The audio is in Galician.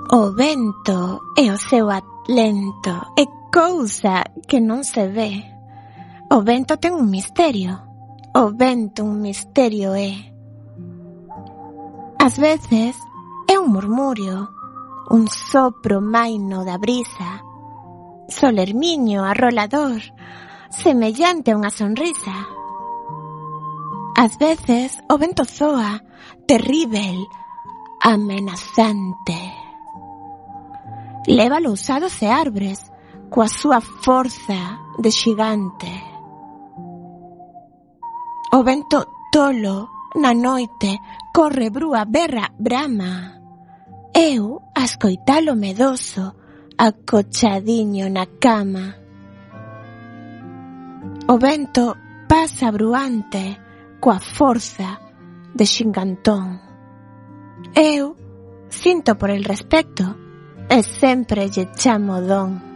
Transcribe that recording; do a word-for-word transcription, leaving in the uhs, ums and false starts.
O vento e o seu alento é cousa que non se ve. O vento ten un misterio. O vento un misterio é. Ás veces é un murmurio, un sopro maino da brisa, solermiño arrolador, semellante a unha sonrisa. Ás veces o vento zoa, terrível, amenazante. Leva lousados e árbores, coa súa forza de xigante. O vento tolo, na noite, corre, brúa, berra, brama. Eu a escoitalo medoso, acochadiño na cama. O vento pasa bruante, coa forza de xingantón. Eu sinto por el respecto, e sempre lle chamo don.